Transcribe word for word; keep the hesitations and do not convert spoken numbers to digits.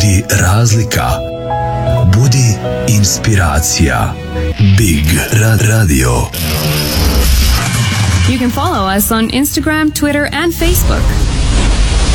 Budi razlika. Budi inspiracija. Big Radio. You can follow us on Instagram, Twitter, and Facebook.